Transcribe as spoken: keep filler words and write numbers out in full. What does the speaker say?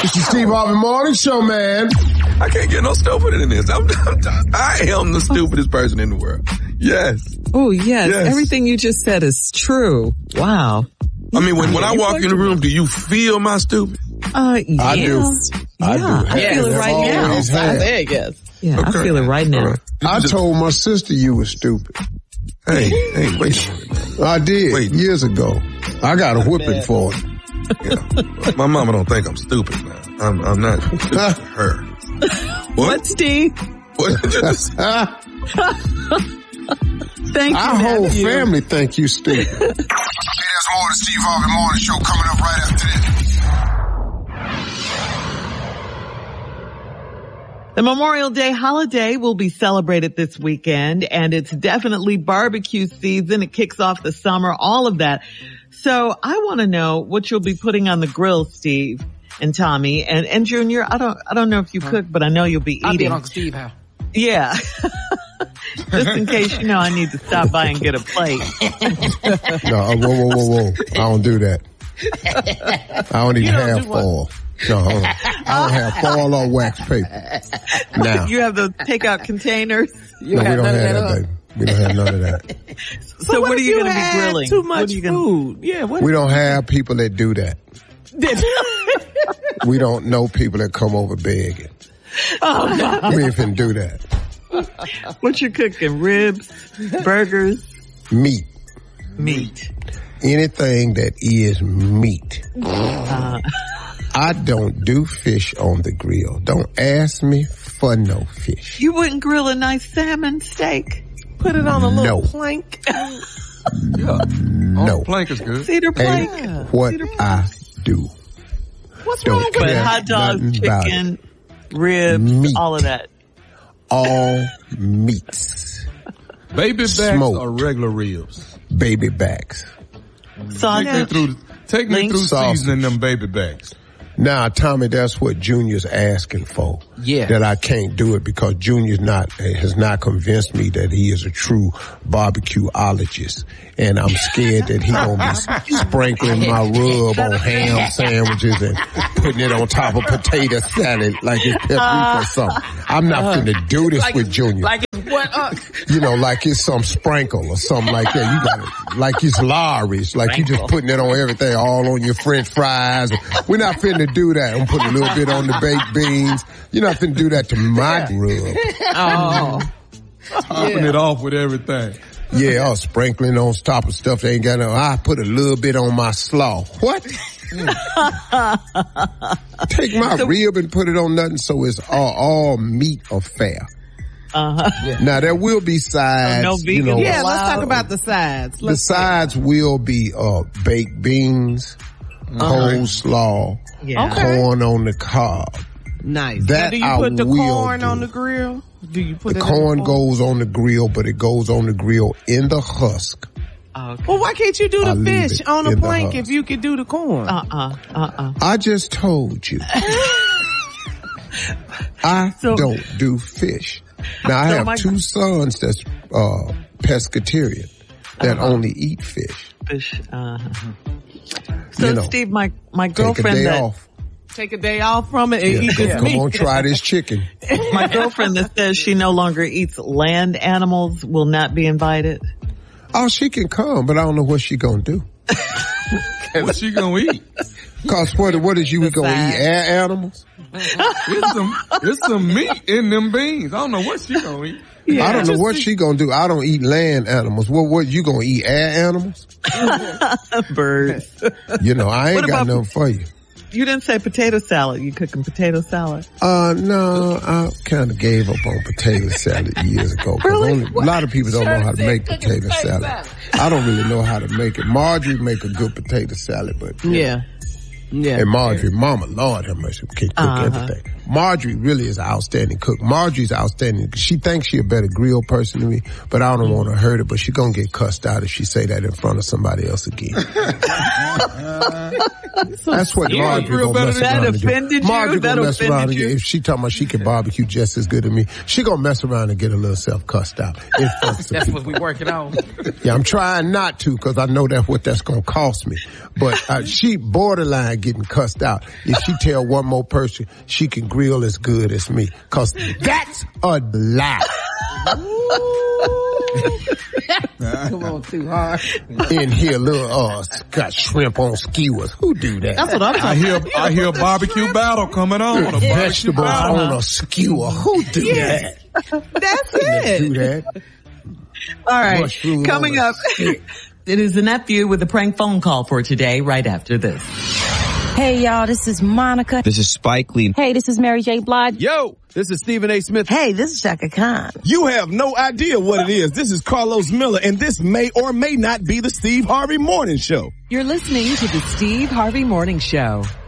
It's the Steve Harvey Morning Show, man. I can't get no stupider than this. I'm, I'm, I am the stupidest person in the world. Yes. Oh, yes. yes. Everything you just said is true. Wow. I mean, when, when I walk in the room, do you feel my stupid? Uh, yeah. I do. Yeah, I do. I Yes. feel it right now. Always have. I think, yes. Yeah, Okay. I feel it right now. Right. I just, told my sister you were stupid. Hey, hey, wait a minute. I did Wait. years ago. I got a whipping for it. Yeah. My mama don't think I'm stupid now. I'm, I'm not stupid to her. What? What, Steve? What did you just Thank you, Our whole nephew. family think you stupid. Hey, there's more of the Steve Harvey Morning Show coming up right after this. The Memorial Day holiday will be celebrated this weekend, and it's definitely barbecue season. It kicks off the summer, all of that. So I want to know what you'll be putting on the grill, Steve and Tommy and, and Junior. I don't, I don't know if you cook, but I know you'll be eating. I'll be at Uncle Steve house. Yeah. Just in case, you know, I need to stop by and get a plate. No, uh, whoa, whoa, whoa, whoa. I don't do that. I don't even don't have do what? foil. No, hold on. I don't have foil or wax paper. Now. You have the takeout containers. You No, we have don't none have of that, that baby. We don't have none of that. So what, if are you going to be had grilling? Too What much are you gonna- food. Yeah. What? We don't have people that do that. We don't know people that come over begging. Oh, no. We ain't finna do that. What you cooking? Ribs, burgers, Meat. meat. Anything that is meat. Uh, I don't do fish on the grill. Don't ask me for no fish. you wouldn't grill a nice salmon steak? Put it on a little No. plank. yeah. No. Oh, plank is good. Cedar plank. Ain't what I do. What's Don't wrong with care But that? hot dogs, nothing about chicken, ribs, Meat. all of that. All meats. Baby backs Smoked. or regular ribs? Baby backs. Take me Sausage. through, take me Link through sausage. seasoning them baby backs. Now, Tommy, that's what Junior's asking for. Yeah. That I can't do it because Junior's not, has not convinced me that he is a true barbecueologist. And I'm scared that he gonna be sprinkling my rub on ham sandwiches and putting it on top of potato salad like it's paprika or something. I'm not gonna do this with Junior. Like what? Uh, You know, like it's some sprinkle or something like that. You got it, like it's Lawry's, like you just putting it on everything, all on your French fries. We're not finna do that. I'm putting a little bit on the baked beans. You're not finna do that to my rub. oh. Topping it off with everything. Yeah, or sprinkling on top of stuff they ain't got no. I put a little bit on my slaw. What? Take my rib and put it on nothing, so it's all, all meat affair. Uh-huh. Now there will be sides. No you vegan know, Yeah, let's allowed. talk about the sides. The Let's sides will be uh baked beans, coleslaw, Yeah. Okay. corn on the cob. Nice. That Now, do you I put the will corn do. on the grill? Do you put The it corn in the form? goes on the grill, but it goes on the grill in the husk. Okay. Well, why can't you do I the leave fish it on the in the plank husk. if you could do the corn? Uh-uh. Uh-uh. I just told you. I So- don't do fish. Now I So have my- two sons that's uh pescatarian that Uh-huh. only eat fish. Fish. Uh-huh. So, You know, Steve, my, my Take a girlfriend day that, off. Take a day off from it and Yeah, eat come, this come meat. on, try this chicken. my girlfriend that says she no longer eats land animals will not be invited. Oh, she can come, but I don't know what she gonna do. What she gonna eat? Cause what, what is you we gonna eat? Air animals? It's some, it's some meat in them beans. I don't know what she gonna eat. I don't know what she gonna do. I don't eat land animals. What, what, you gonna eat air animals? Birds. You know, I ain't What got about- nothing for you. You didn't say potato salad. You cooking potato salad? Uh, no, I kind of gave up on potato salad years ago. 'Cause Really? only, a lot of people don't know how to make potato salad. I don't really know how to make it. Marjorie make a good potato salad, but Yeah. Yeah. and Marjorie, Mama, Lord have mercy, can cook Uh-huh. everything. Marjorie really is an outstanding cook. Marjorie's outstanding. She thinks she a better grill person than me, but I don't want to hurt her. But she gonna get cussed out if she say that in front of somebody else again. That's what Yeah, Marjorie grill gonna better mess than- around That and do. offended you? Marjorie That gonna mess offended around and you? get, if she talking about she can barbecue just as good as me, she gonna mess around and get a little self cussed out. in front of some That's people. what we working on. Yeah, I'm trying not to because I know that's what that's gonna cost me. But uh, she borderline mind getting cussed out if she tell one more person she can grill as good as me. Cause that's a lie. Come on, too hard. In here, little, uh, got shrimp on skewers. Who do that? That's what I'm I talking hear, I hear a barbecue battle coming on. A barbecue Vegetables battle. on a skewer. Who do that? That's That do it. that? All right. Mushroom Coming on a up, stick. it is the nephew with a prank phone call for today, right after this. Hey y'all, this is Monica. This is Spike Lee. Hey, this is Mary J. Blige. Yo, this is Stephen A. Smith. Hey, this is Shaka Khan. You have no idea what it is. This is Carlos Miller, and this may or may not be the Steve Harvey Morning Show. You're listening to the Steve Harvey Morning Show.